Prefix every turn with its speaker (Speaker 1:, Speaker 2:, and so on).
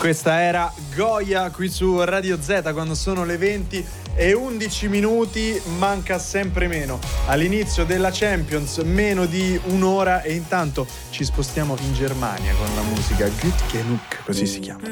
Speaker 1: Questa era Goya qui su Radio Z quando sono le 20:11, manca sempre meno all'inizio della Champions, meno di un'ora, e intanto ci spostiamo in Germania con la musica Gut Genug, così si chiama.